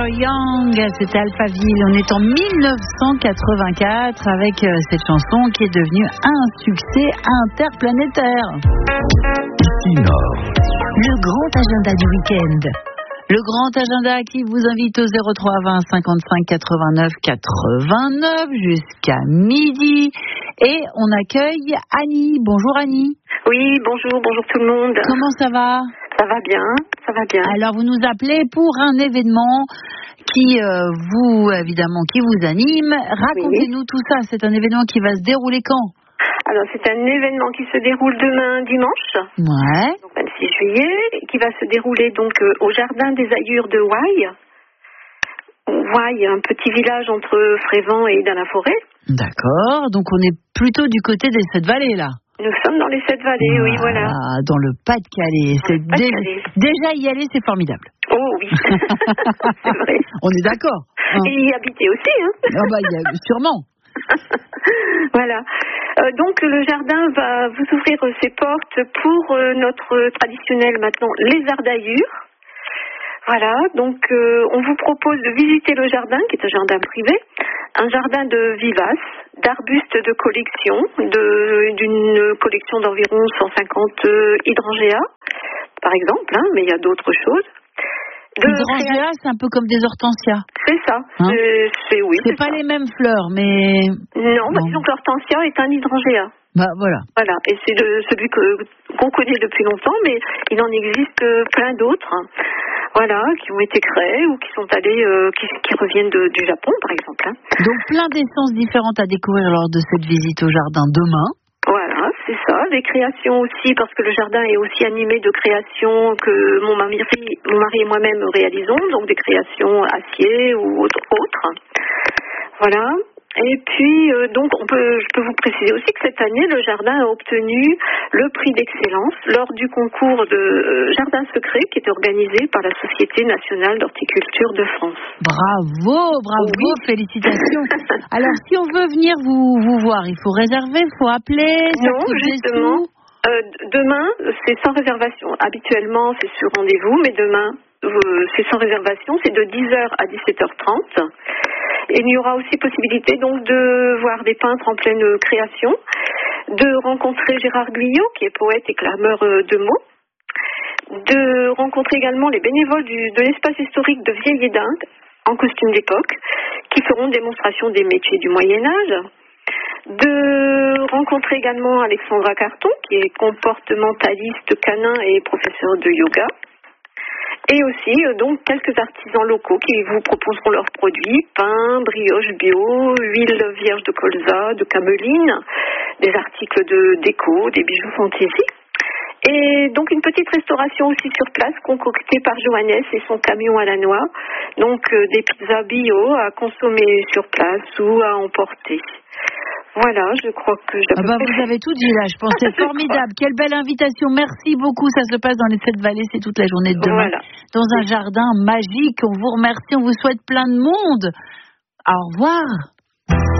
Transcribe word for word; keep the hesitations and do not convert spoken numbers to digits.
Young, c'était Alphaville. On est en dix-neuf cent quatre-vingt-quatre avec cette chanson qui est devenue un succès interplanétaire. Nord. Le grand agenda du week-end. Le grand agenda qui vous invite au zéro trois vingt cinquante-cinq quatre-vingt-neuf quatre-vingt-neuf jusqu'à midi. Et on accueille Annie. Bonjour Annie. Oui, bonjour, bonjour tout le monde. Comment ça va ? Ça va bien, ça va bien. Alors vous nous appelez pour un événement qui euh, vous, évidemment, qui vous anime. Racontez-nous oui. tout ça. C'est un événement qui va se dérouler quand ? Alors c'est un événement qui se déroule demain dimanche, ouais. donc vingt-six juillet, qui va se dérouler donc euh, au jardin des Aillures de Ouaille. Ouaille, un petit village entre Frévent et dans la forêt. D'accord, donc on est plutôt du côté des Sept Vallées là. Nous sommes dans les Sept Vallées, ah, oui, voilà. Dans le Pas-de-Calais. C'est le Pas-de-Calais. Dé... Déjà y aller, c'est formidable. Oh oui, c'est vrai. On est d'accord. Hein. Et y habiter aussi, hein. Ah bah, y a... sûrement. Voilà. Euh, donc le jardin va vous ouvrir euh, ses portes pour euh, notre traditionnel maintenant lézard d'Aillure. Voilà, donc euh, on vous propose de visiter le jardin, qui est un jardin privé, un jardin de vivaces, d'arbustes de collection, de, d'une collection d'environ cent cinquante euh, hydrangeas, par exemple, hein, mais il y a d'autres choses. De Hydrangea, c'est un peu comme des hortensias. C'est ça. Hein c'est, c'est oui. C'est, c'est pas ça. les mêmes fleurs, mais non, bah, disons que l'hortensia est un hydrangea. Bah voilà. Voilà, et c'est de celui que qu'on connaît depuis longtemps, mais il en existe plein d'autres. Voilà, qui ont été créés ou qui sont allés, euh, qui, qui reviennent de, du Japon, par exemple. Hein. Donc plein d'essences différentes à découvrir lors de cette visite au jardin demain. Voilà, c'est ça. Les créations aussi, parce que le jardin est aussi animé de créations que mon mari, mon mari et moi-même réalisons, donc des créations acier ou autres. autres. Voilà. Et puis, euh, donc, on peut, je peux vous préciser aussi que cette année, le jardin a obtenu le prix d'excellence lors du concours de euh, Jardin Secret qui était organisé par la Société nationale d'horticulture de France. Bravo, bravo, oui. Félicitations. Alors, si on veut venir vous, vous voir, il faut réserver, il faut appeler. Non, justement. Euh, demain, c'est sans réservation. Habituellement, c'est sur rendez-vous, mais demain, euh, c'est sans réservation. C'est de dix heures à dix-sept heures trente. Et il y aura aussi possibilité donc de voir des peintres en pleine création, de rencontrer Gérard Guyot, qui est poète et clameur de mots, de rencontrer également les bénévoles du, de l'espace historique de Vieille-Édinde, en costume d'époque, qui feront démonstration des métiers du Moyen-Âge, de rencontrer également Alexandra Carton, qui est comportementaliste canin et professeur de yoga. Et aussi, euh, donc, quelques artisans locaux qui vous proposeront leurs produits, pain, brioche bio, huile vierge de colza, de cameline, des articles de déco, des bijoux fantaisie. Et donc, une petite restauration aussi sur place, concoctée par Johannes et son camion à la noix. Donc, euh, des pizzas bio à consommer sur place ou à emporter. Voilà, je crois que... Ah bah vous avez tout dit là, je pense que c'est formidable. Quelle belle invitation, merci beaucoup. Ça se passe dans les Sept Vallées, c'est toute la journée de demain. Voilà. Dans un jardin magique, on vous remercie, on vous souhaite plein de monde. Au revoir.